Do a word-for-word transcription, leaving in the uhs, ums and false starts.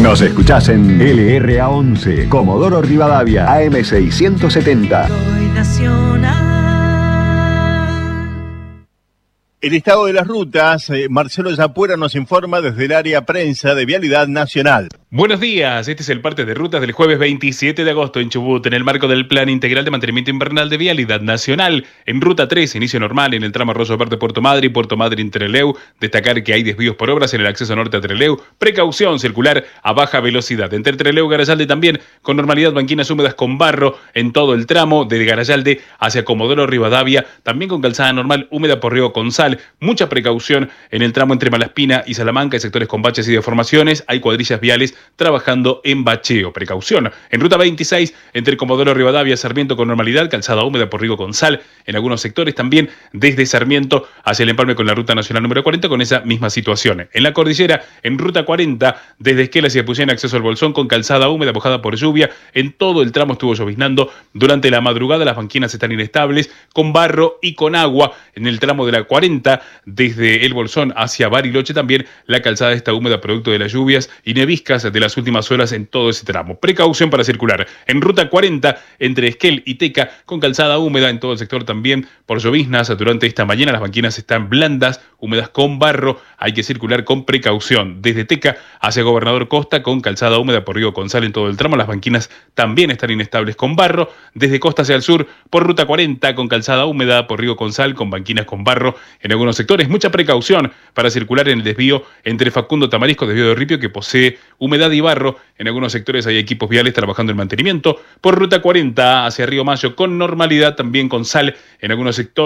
Nos escuchás en L R A once, Comodoro Rivadavia, A M seiscientos setenta. Soy nacional. El estado de las rutas, eh, Marcelo Yapuera nos informa desde el área prensa de Vialidad Nacional. Buenos días, este es el parte de rutas del jueves veintisiete de agosto en Chubut, en el marco del Plan Integral de Mantenimiento Invernal de Vialidad Nacional. En Ruta tres, inicio normal en el tramo Arroyo Verde Puerto Madre y Puerto Madre Trelew. Destacar que hay desvíos por obras en el acceso norte a Trelew. Precaución circular a baja velocidad. Entre Trelew y Garayalde también, con normalidad, banquinas húmedas con barro en todo el tramo, desde Garayalde hacia Comodoro Rivadavia, también con calzada normal húmeda por Río Consal. Mucha precaución en el tramo entre Malaspina y Salamanca, en sectores con baches y deformaciones. Hay cuadrillas viales trabajando en bacheo. Precaución. En Ruta veintiséis, entre Comodoro Rivadavia y Sarmiento con normalidad, calzada húmeda por Río Consal. En algunos sectores también desde Sarmiento hacia el empalme con la Ruta Nacional número cuarenta con esa misma situación. En la cordillera, en Ruta cuarenta, desde Esquel hacia Puyén, acceso al Bolsón con calzada húmeda mojada por lluvia. En todo el tramo estuvo lloviznando. Durante la madrugada las banquinas están inestables, con barro y con agua. En el tramo de la cuarenta, desde el Bolsón hacia Bariloche también la calzada está húmeda producto de las lluvias y neviscas de las últimas horas en todo ese tramo. Precaución para circular. En Ruta cuarenta, entre Esquel y Teca, con calzada húmeda en todo el sector también por lloviznas. Durante esta mañana las banquinas están blandas, húmedas con barro. Hay que circular con precaución. Desde Teca hacia Gobernador Costa, con calzada húmeda por Río Consal en todo el tramo. Las banquinas también están inestables con barro. Desde Costa hacia el sur, por Ruta cuarenta, con calzada húmeda por Río Consal, con banquinas con barro en algunos sectores. Mucha precaución para circular en el desvío entre Facundo Tamarisco, desvío de Ripio, que posee humedad y barro. En algunos sectores hay equipos viales trabajando en mantenimiento. Por Ruta cuarenta hacia Río Mayo, con normalidad, también con sal en algunos sectores.